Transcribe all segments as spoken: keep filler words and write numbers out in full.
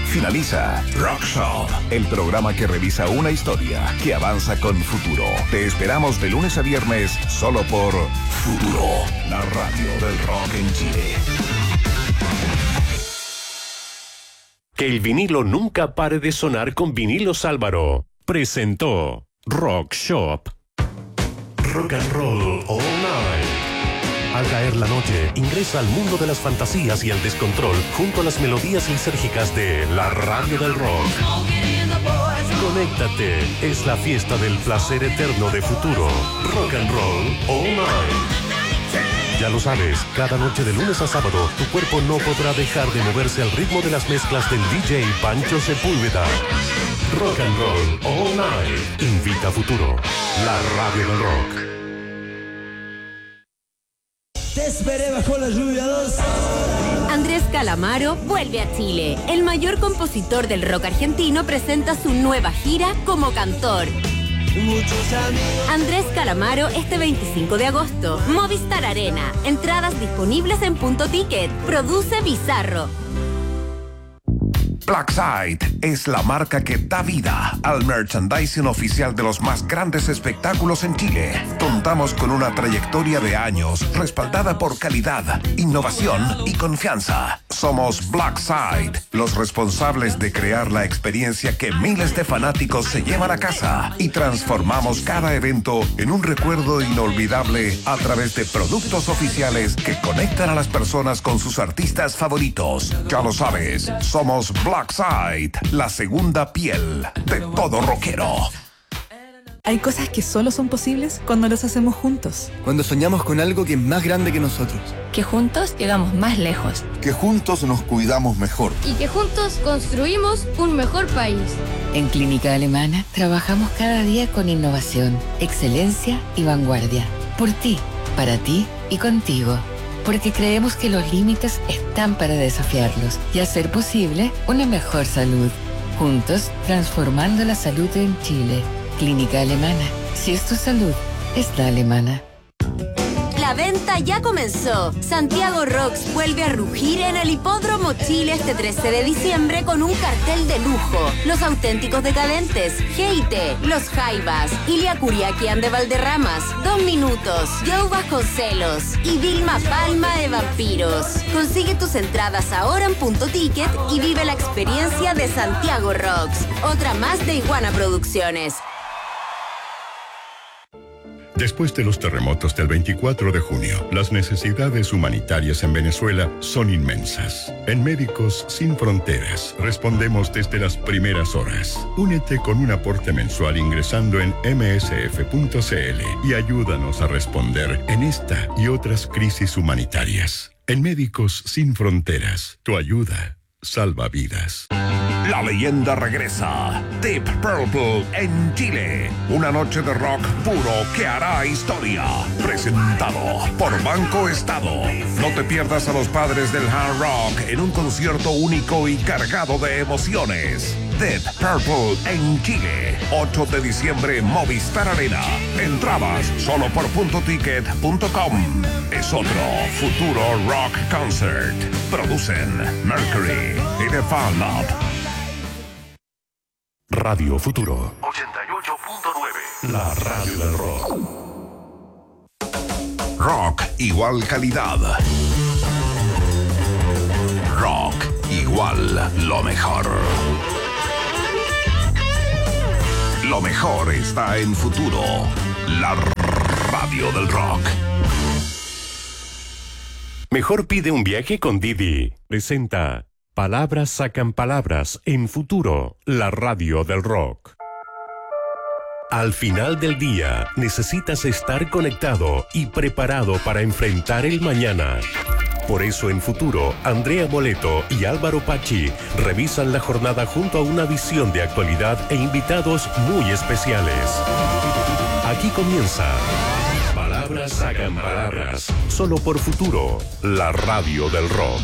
Finaliza Rock Shop, el programa que revisa una historia que avanza con futuro. Te esperamos de lunes a viernes solo por Futuro, la radio del rock en Chile. Que el vinilo nunca pare de sonar con Vinilos Álvaro. Presentó Rock Shop. Rock and Roll All Night. Al caer la noche, ingresa al mundo de las fantasías y el descontrol junto a las melodías lisérgicas de la radio del rock. Conéctate, es la fiesta del placer eterno de Futuro. Rock and Roll All Night. Ya lo sabes, cada noche de lunes a sábado, tu cuerpo no podrá dejar de moverse al ritmo de las mezclas del D J Pancho Sepúlveda. Rock and Roll All Night. Invita a Futuro, la radio del rock. Te esperé bajo la lluvia dos. Andrés Calamaro vuelve a Chile. El mayor compositor del rock argentino presenta su nueva gira como cantor. Andrés Calamaro este veinticinco de agosto. Movistar Arena. Entradas disponibles en Punto Ticket. Produce Bizarro. Blackside es la marca que da vida al merchandising oficial de los más grandes espectáculos en Chile. Contamos con una trayectoria de años respaldada por calidad, innovación y confianza. Somos Blackside, los responsables de crear la experiencia que miles de fanáticos se llevan a casa y transformamos cada evento en un recuerdo inolvidable a través de productos oficiales que conectan a las personas con sus artistas favoritos. Ya lo sabes, somos Blackside. Blackside, la segunda piel de todo rockero. Hay cosas que solo son posibles cuando las hacemos juntos. Cuando soñamos con algo que es más grande que nosotros. Que juntos llegamos más lejos. Que juntos nos cuidamos mejor. Y que juntos construimos un mejor país. En Clínica Alemana trabajamos cada día con innovación, excelencia y vanguardia. Por ti, para ti y contigo. Porque creemos que los límites están para desafiarlos y hacer posible una mejor salud. Juntos, transformando la salud en Chile. Clínica Alemana. Si es tu salud, es la alemana. La venta ya comenzó. Santiago Rocks vuelve a rugir en el Hipódromo Chile este trece de diciembre con un cartel de lujo. Los Auténticos Decadentes, G I T, Los Jaivas, Ilia Curiaquian de Valderramas, Dos Minutos, Joe Vasconcelos y Vilma Palma de Vampiros. Consigue tus entradas ahora en Punto Ticket y vive la experiencia de Santiago Rocks. Otra más de Iguana Producciones. Después de los terremotos del veinticuatro de junio, las necesidades humanitarias en Venezuela son inmensas. En Médicos Sin Fronteras respondemos desde las primeras horas. Únete con un aporte mensual ingresando en eme ese efe punto ce ele y ayúdanos a responder en esta y otras crisis humanitarias. En Médicos Sin Fronteras, tu ayuda salva vidas. La leyenda regresa. Deep Purple en Chile. Una noche de rock puro que hará historia. Presentado por Banco Estado. No te pierdas a los padres del hard rock en un concierto único y cargado de emociones. Deep Purple en Chile. ocho de diciembre, Movistar Arena. Entradas solo por punto ticket punto com. Es otro Futuro Rock Concert. Producen Mercury y The Fan Lab. Radio Futuro ochenta y ocho punto nueve. La radio del rock. Rock igual calidad. Rock igual lo mejor. Lo mejor está en Futuro, la radio del rock. Mejor pide un viaje con Didi. Presenta Palabras sacan palabras en Futuro, la radio del rock. Al final del día, necesitas estar conectado y preparado para enfrentar el mañana. Por eso en Futuro, Andrea Moleto y Álvaro Pachi revisan la jornada junto a una visión de actualidad e invitados muy especiales. Aquí comienza Palabras sacan palabras, solo por Futuro, la radio del rock.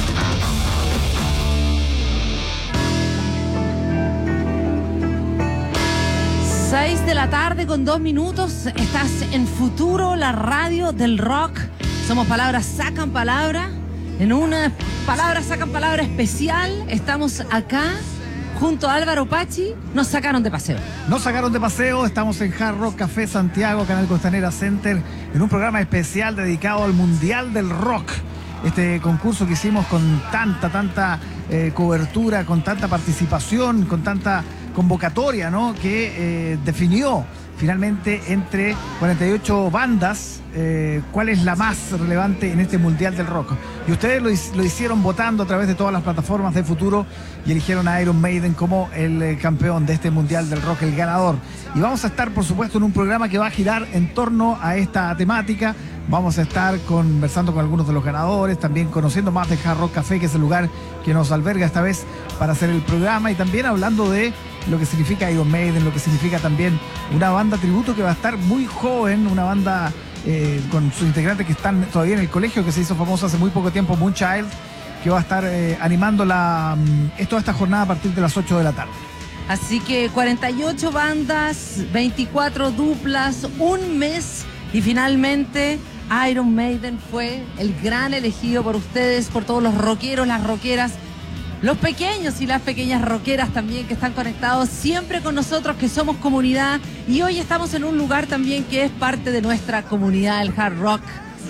seis de la tarde con dos minutos. Estás en Futuro, la radio del rock. Somos Palabras sacan palabra. En una palabra sacan palabra especial, estamos acá junto a Álvaro Pachi. Nos sacaron de paseo. Nos sacaron de paseo, estamos en Hard Rock Café Santiago, Canal Costanera Center, en un programa especial dedicado al Mundial del Rock. Este concurso que hicimos con tanta, tanta eh, cobertura, con tanta participación, con tanta convocatoria, ¿no? Que eh, definió finalmente entre cuarenta y ocho bandas eh, cuál es la más relevante en este Mundial del Rock. Y ustedes lo, lo hicieron votando a través de todas las plataformas de Futuro y eligieron a Iron Maiden como el eh, campeón de este Mundial del Rock, el ganador. Y vamos a estar, por supuesto, en un programa que va a girar en torno a esta temática. Vamos a estar conversando con algunos de los ganadores, también conociendo más de Hard Rock Café, que es el lugar que nos alberga esta vez para hacer el programa, y también hablando de lo que significa Iron Maiden, lo que significa también una banda tributo que va a estar muy joven, una banda eh, con sus integrantes que están todavía en el colegio, que se hizo famosa hace muy poco tiempo, Moonchild, que va a estar eh, animando la, eh, toda esta jornada a partir de las ocho de la tarde. Así que cuarenta y ocho bandas, veinticuatro duplas, un mes, y finalmente Iron Maiden fue el gran elegido por ustedes, por todos los rockeros, las rockeras, los pequeños y las pequeñas rockeras también que están conectados siempre con nosotros, que somos comunidad. Y hoy estamos en un lugar también que es parte de nuestra comunidad, el Hard Rock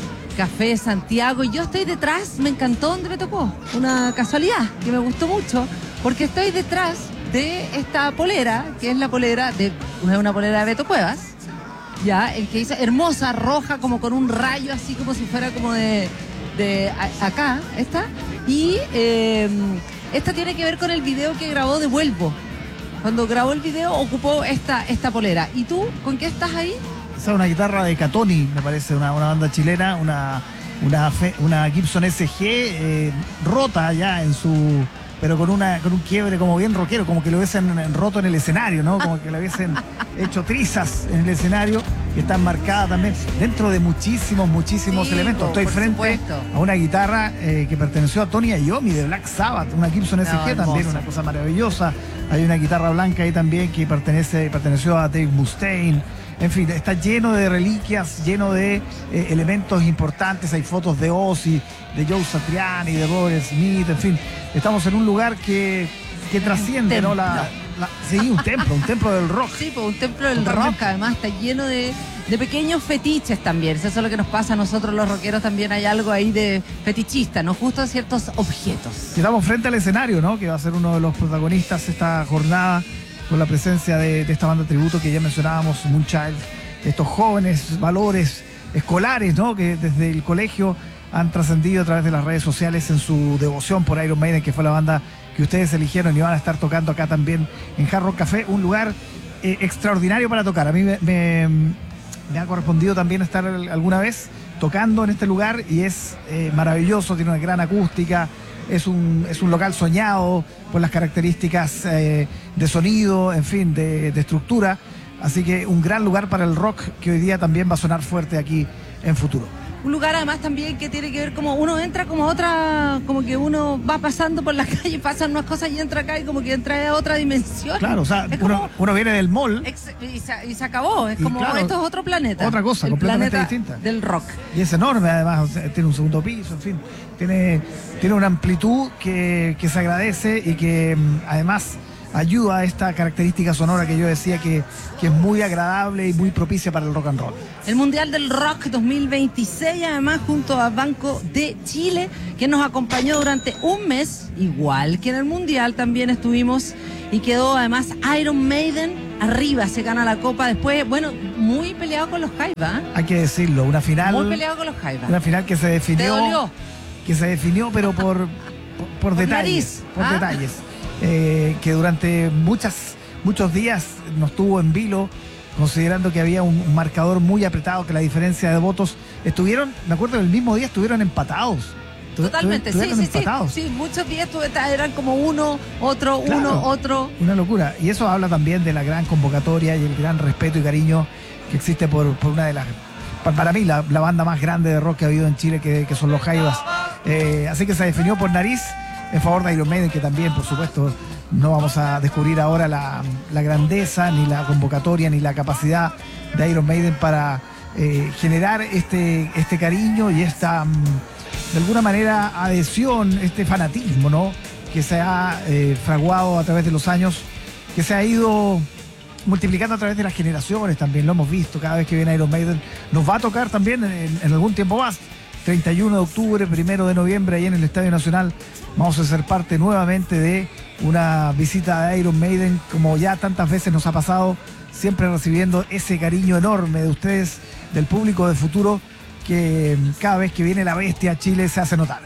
Café Santiago. Y yo estoy detrás, me encantó donde me tocó, una casualidad que me gustó mucho, porque estoy detrás de esta polera, que es la polera de una polera de Beto Cuevas. Ya, el que dice hermosa, roja, como con un rayo así como si fuera como de, de a, acá, esta. Y eh, esta tiene que ver con el video que grabó de Vuelvo. Cuando grabó el video ocupó esta, esta polera. ¿Y tú, con qué estás ahí? Esa es una guitarra de Catoni, me parece, una, una banda chilena, una, una, una Gibson S G eh, rota ya en su... pero con una con un quiebre como bien rockero, como que lo hubiesen roto en el escenario, ¿no? Como que lo hubiesen hecho trizas en el escenario, que está enmarcada también dentro de muchísimos, muchísimos sí, elementos. Estoy frente supuesto. a una guitarra eh, que perteneció a Tony Iommi de Black Sabbath, una Gibson S G no, también, una cosa maravillosa. Hay una guitarra blanca ahí también que pertenece, perteneció a Dave Mustaine. En fin, está lleno de reliquias, lleno de eh, elementos importantes. Hay fotos de Ozzy, de Joe Satriani, de Robert Smith, en fin. Estamos en un lugar que, que trasciende, ¿no? La, la, sí, un templo, un templo del rock. Sí, pues un templo del Totalmente. rock, además está lleno de, de pequeños fetiches también. Eso es lo que nos pasa a nosotros los rockeros, también hay algo ahí de fetichista, nos gustan ciertos objetos. Estamos frente al escenario, ¿no? Que va a ser uno de los protagonistas esta jornada, con la presencia de, de esta banda tributo que ya mencionábamos, Moonchild, estos jóvenes valores escolares, ¿no? Que desde el colegio han trascendido a través de las redes sociales en su devoción por Iron Maiden, que fue la banda que ustedes eligieron y van a estar tocando acá también en Hard Rock Café, un lugar eh, extraordinario para tocar. A mí me, me, me ha correspondido también estar alguna vez tocando en este lugar y es eh, maravilloso, tiene una gran acústica. Es un, es un local soñado por las características eh, de sonido, en fin, de, de estructura. Así que un gran lugar para el rock que hoy día también va a sonar fuerte aquí en Futuro. Un lugar además también que tiene que ver como uno entra como otra, como que uno va pasando por la calle, pasan unas cosas y entra acá y como que entra a otra dimensión. Claro, o sea, es uno, como, uno viene del mall. Ex, y, se, y se acabó, es y como claro, esto es otro planeta. Otra cosa, el completamente planeta distinta. Del rock. Y es enorme además, o sea, tiene un segundo piso, en fin, tiene, tiene una amplitud que, que se agradece y que además ayuda a esta característica sonora que yo decía que, que es muy agradable y muy propicia para el rock and roll. El Mundial del Rock dos mil veintiséis, además junto a Banco de Chile, que nos acompañó durante un mes, igual que en el Mundial también estuvimos, y quedó además Iron Maiden arriba, se gana la copa después, bueno, muy peleado con los Jaiba, ¿eh? Hay que decirlo, una final... Muy peleado con los Jaiba. Una final que se definió... ¿Te dolió? Que se definió, pero por, por, por, por detalles. Nariz. Por ¿Ah? detalles. Eh, que durante muchas, muchos días nos tuvo en vilo, considerando que había un, un marcador muy apretado, que la diferencia de votos estuvieron, me acuerdo que el mismo día estuvieron empatados. Totalmente, sí, sí, empatados. sí, sí, muchos días eran como uno, otro, claro, uno, otro. Una locura, y eso habla también de la gran convocatoria y el gran respeto y cariño que existe por, por una de las, para mí, la, la banda más grande de rock que ha habido en Chile, que, que son los Jaivas. Eh, así que se definió por nariz en favor de Iron Maiden, que también, por supuesto, no vamos a descubrir ahora la, la grandeza, ni la convocatoria, ni la capacidad de Iron Maiden para eh, generar este, este cariño y esta, de alguna manera adhesión, este fanatismo, ¿no? Que se ha eh, fraguado a través de los años, que se ha ido multiplicando a través de las generaciones también, lo hemos visto cada vez que viene Iron Maiden. Nos va a tocar también en, en algún tiempo más, treinta y uno de octubre, primero de noviembre, ahí en el Estadio Nacional, vamos a ser parte nuevamente de una visita de Iron Maiden, como ya tantas veces nos ha pasado, siempre recibiendo ese cariño enorme de ustedes, del público de Futuro, que cada vez que viene la bestia a Chile se hace notar.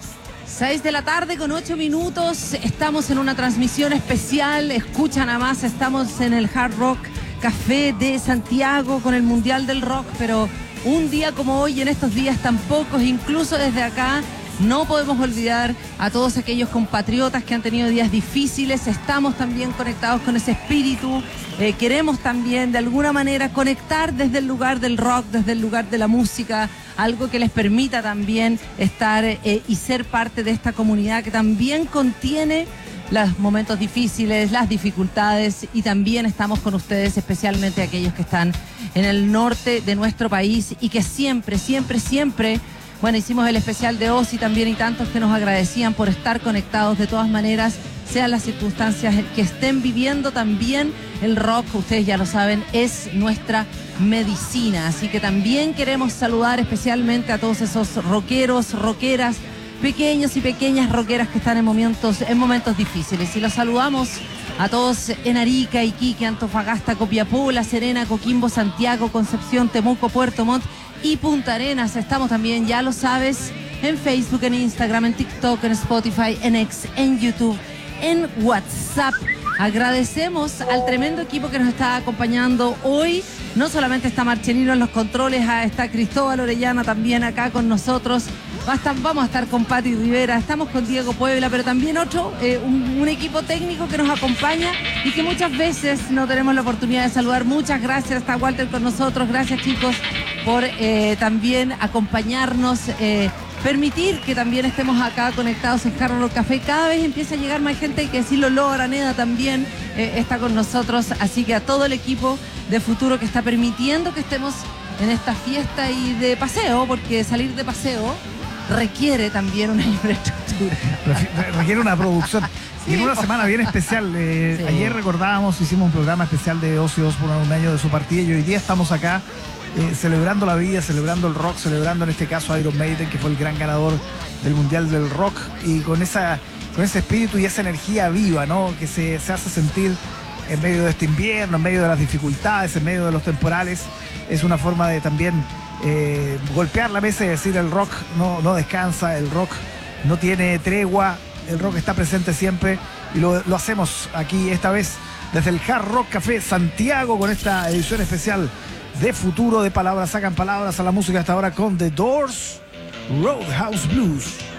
seis de la tarde con ocho minutos, estamos en una transmisión especial, escucha nada más, estamos en el Hard Rock Café de Santiago con el Mundial del Rock, pero un día como hoy, en estos días tan pocos, incluso desde acá, no podemos olvidar a todos aquellos compatriotas que han tenido días difíciles. Estamos también conectados con ese espíritu. Eh, queremos también de alguna manera conectar desde el lugar del rock, desde el lugar de la música, algo que les permita también estar eh, y ser parte de esta comunidad que también contiene los momentos difíciles, las dificultades, y también estamos con ustedes, especialmente aquellos que están en el norte de nuestro país y que siempre, siempre, siempre... Bueno, hicimos el especial de Ozzy también y tantos que nos agradecían por estar conectados de todas maneras, sean las circunstancias que estén viviendo. También el rock, ustedes ya lo saben, es nuestra medicina. Así que también queremos saludar especialmente a todos esos rockeros, rockeras, pequeños y pequeñas rockeras que están en momentos, en momentos difíciles. Y los saludamos a todos en Arica, Iquique, Antofagasta, Copiapó, La Serena, Coquimbo, Santiago, Concepción, Temuco, Puerto Montt y Punta Arenas. Estamos también, ya lo sabes, en Facebook, en Instagram, en TikTok, en Spotify, en X, en YouTube, en WhatsApp. Agradecemos al tremendo equipo que nos está acompañando hoy. No solamente está Marcelino en los controles, está Cristóbal Orellana también acá con nosotros. Vamos a estar con Pati Rivera, estamos con Diego Puebla, pero también otro, eh, un, un equipo técnico que nos acompaña y que muchas veces no tenemos la oportunidad de saludar. Muchas gracias, está Walter con nosotros. Gracias, chicos, por eh, también acompañarnos, eh, permitir que también estemos acá conectados en Hard Rock Café. Cada vez empieza a llegar más gente, hay que decirlo. Lobo Araneda también eh, está con nosotros, así que a todo el equipo de Futuro que está permitiendo que estemos en esta fiesta y de paseo, porque salir de paseo requiere también una infraestructura. Requiere una producción. Sí. Y en una semana bien especial. Eh, sí. Ayer recordábamos, hicimos un programa especial de Ozzy Osbourne, un año de su partida, y hoy día estamos acá eh, celebrando la vida, celebrando el rock, celebrando en este caso a Iron Maiden, que fue el gran ganador del Mundial del Rock, y con esa con ese espíritu y esa energía viva, ¿no? Que se, se hace sentir en medio de este invierno, en medio de las dificultades, en medio de los temporales. Es una forma de también Eh, golpear la mesa y decir: el rock no, no descansa, el rock no tiene tregua, el rock está presente siempre, y lo, lo hacemos aquí esta vez desde el Hard Rock Café Santiago con esta edición especial de Futuro, de Palabras Sacan Palabras, a la música hasta ahora con The Doors, Roadhouse Blues.